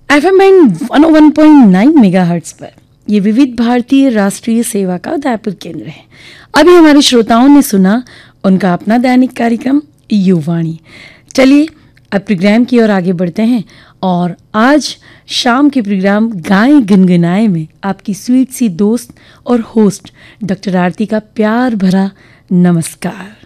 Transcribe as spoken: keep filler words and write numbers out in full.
F M bend one ओ one point nine megahertz पर ये विविध भारतीय राष्ट्रीय सेवा का उदयपुर केंद्र है। अभी हमारे श्रोताओं ने सुना उनका अपना दैनिक कार्यक्रम युवाणी। चलिए अब प्रोग्राम की ओर आगे बढ़ते हैं और आज शाम के प्रोग्राम गाएं गुनगुनाए में आपकी स्वीट सी दोस्त और होस्ट डॉक्टर आरती का प्यार भरा नमस्कार।